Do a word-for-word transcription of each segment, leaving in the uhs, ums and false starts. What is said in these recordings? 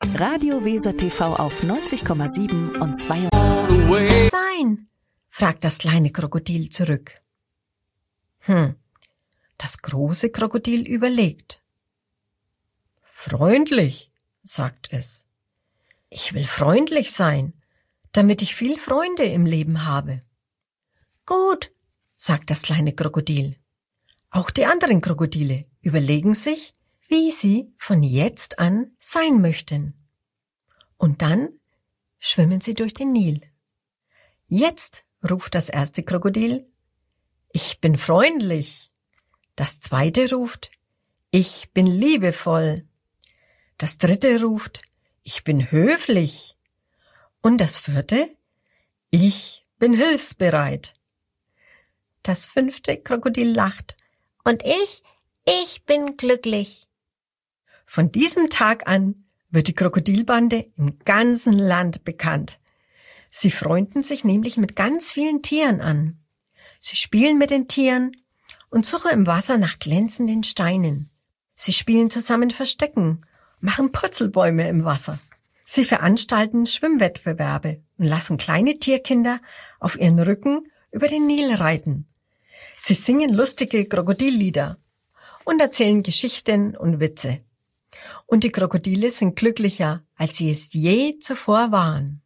Radio Weser T V auf neunzig Komma sieben und zwei. Sein, fragt das kleine Krokodil zurück. Hm, das große Krokodil überlegt. Freundlich, sagt es. Ich will freundlich sein, damit ich viel Freunde im Leben habe. Gut, sagt das kleine Krokodil. Auch die anderen Krokodile überlegen sich, wie sie von jetzt an sein möchten. Und dann schwimmen sie durch den Nil. Jetzt ruft das erste Krokodil, ich bin freundlich. Das zweite ruft, ich bin liebevoll. Das dritte ruft, ich bin höflich. Und das vierte, ich bin hilfsbereit. Das fünfte Krokodil lacht. Und ich, ich bin glücklich. Von diesem Tag an wird die Krokodilbande im ganzen Land bekannt. Sie freunden sich nämlich mit ganz vielen Tieren an. Sie spielen mit den Tieren und suchen im Wasser nach glänzenden Steinen. Sie spielen zusammen Verstecken, machen Purzelbäume im Wasser. Sie veranstalten Schwimmwettbewerbe und lassen kleine Tierkinder auf ihren Rücken über den Nil reiten. Sie singen lustige Krokodillieder und erzählen Geschichten und Witze. Und die Krokodile sind glücklicher, als sie es je zuvor waren.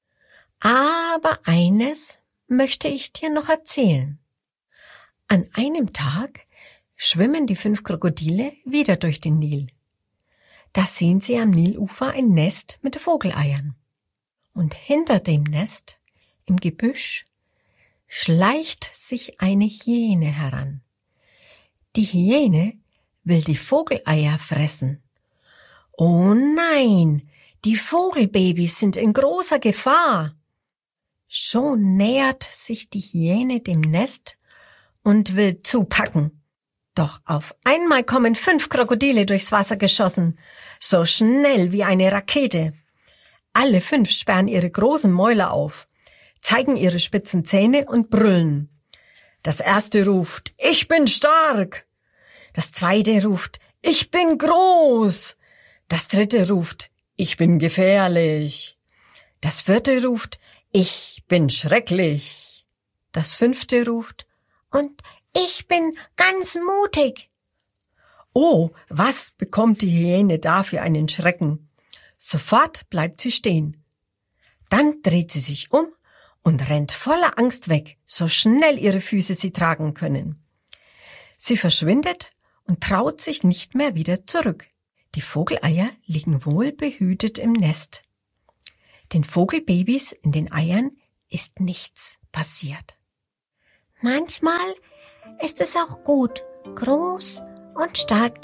Aber eines möchte ich dir noch erzählen. An einem Tag schwimmen die fünf Krokodile wieder durch den Nil. Da sehen sie am Nilufer ein Nest mit Vogeleiern. Und hinter dem Nest, im Gebüsch, schleicht sich eine Hyäne heran. Die Hyäne will die Vogeleier fressen. Oh nein, die Vogelbabys sind in großer Gefahr. Schon nähert sich die Hyäne dem Nest und will zupacken. Doch auf einmal kommen fünf Krokodile durchs Wasser geschossen, so schnell wie eine Rakete. Alle fünf sperren ihre großen Mäuler auf, zeigen ihre spitzen Zähne und brüllen. Das erste ruft, ich bin stark. Das zweite ruft, ich bin groß. Das dritte ruft, ich bin gefährlich. Das vierte ruft, ich bin schrecklich. Das fünfte ruft, und ich bin ganz mutig. Oh, was bekommt die Hyäne da für einen Schrecken? Sofort bleibt sie stehen. Dann dreht sie sich um und rennt voller Angst weg, so schnell ihre Füße sie tragen können. Sie verschwindet und traut sich nicht mehr wieder zurück. Die Vogeleier liegen wohlbehütet im Nest. Den Vogelbabys in den Eiern ist nichts passiert. Manchmal ist es auch gut, groß und stark